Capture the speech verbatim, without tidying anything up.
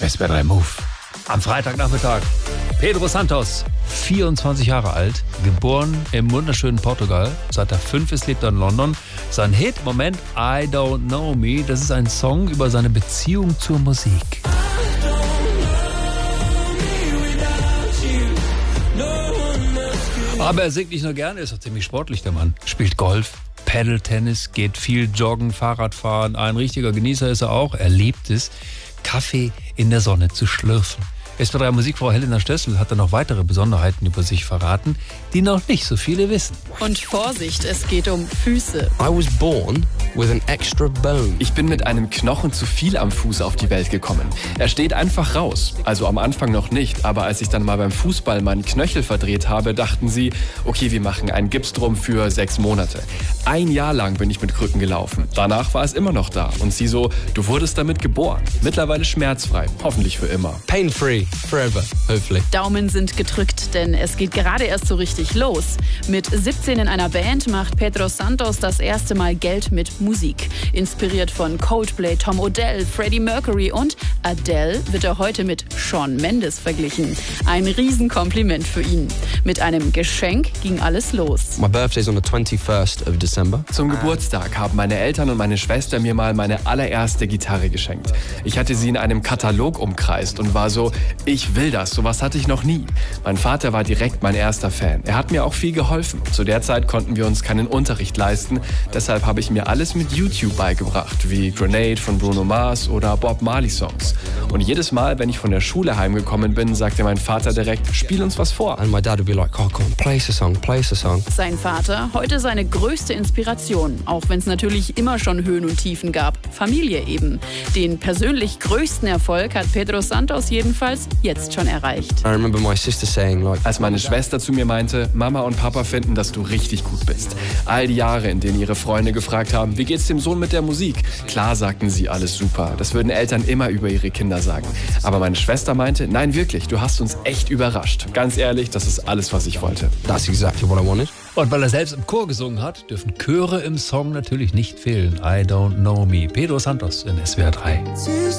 S W R drei Move. Am Freitagnachmittag. Pedro Santos, vierundzwanzig Jahre alt, geboren im wunderschönen Portugal. Seit er fünf ist, lebt er in London. Sein Hit im Moment, I Don't Know Me, das ist ein Song über seine Beziehung zur Musik. Aber er singt nicht nur gerne, er ist auch ziemlich sportlich, der Mann. Spielt Golf, Paddle-Tennis, geht viel joggen, Fahrradfahren. Ein richtiger Genießer ist er auch. Er liebt es, Kaffee in der Sonne zu schlürfen. S W R drei Musikfrau Helena Stössel hat dann noch weitere Besonderheiten über sich verraten, die noch nicht so viele wissen. Und Vorsicht, es geht um Füße. I was born with an extra bone. Ich bin mit einem Knochen zu viel am Fuß auf die Welt gekommen. Er steht einfach raus. Also am Anfang noch nicht, aber als ich dann mal beim Fußball meinen Knöchel verdreht habe, dachten sie, okay, wir machen einen Gips drum für sechs Monate. Ein Jahr lang bin ich mit Krücken gelaufen. Danach war es immer noch da. Und sie so, du wurdest damit geboren. Mittlerweile schmerzfrei, hoffentlich für immer. Pain-free, forever, hopefully. Daumen sind gedrückt, denn es geht gerade erst so richtig los. Mit siebzehn in einer Band macht Pedro Santos das erste Mal Geld mit Musik. Inspiriert von Coldplay, Tom Odell, Freddie Mercury und Adele wird er heute mit Shawn Mendes verglichen. Ein Riesenkompliment für ihn. Mit einem Geschenk ging alles los. My birthday's on the twenty-first of December. Zum Geburtstag haben meine Eltern und meine Schwester mir mal meine allererste Gitarre geschenkt. Ich hatte sie in einem Katalog umkreist und war so, ich will das, sowas hatte ich noch nie. Mein Vater war direkt mein erster Fan. Er hat mir auch viel geholfen. Zu der Zeit konnten wir uns keinen Unterricht leisten, deshalb habe ich mir alles mit YouTube beigebracht, wie Grenade von Bruno Mars oder Bob Marley Songs. Und jedes Mal, wenn ich von der Schule heimgekommen bin, sagte mein Vater direkt, spiel uns was vor. And my dad would be like, oh, come on, play us a song, play us a song. Sein Vater, heute seine größte Inspiration, auch wenn es natürlich immer schon Höhen und Tiefen gab. Familie eben. Den persönlich größten Erfolg hat Pedro Santos jedenfalls jetzt schon erreicht. I remember my sister saying, like, Als meine Schwester zu mir meinte, Mama und Papa finden, dass du richtig gut bist. All die Jahre, in denen ihre Freunde gefragt haben, wie geht's dem Sohn mit der Musik? Klar sagten sie, alles super. Das würden Eltern immer über ihre Kinder sagen. Aber meine Schwester meinte, nein wirklich, du hast uns echt überrascht. Ganz ehrlich, das ist alles, was ich wollte. that's exactly what I wanted. Und weil er selbst im Chor gesungen hat, dürfen Chöre im Song natürlich nicht fehlen. I Don't Know Me. Pedro Santos in S W R drei.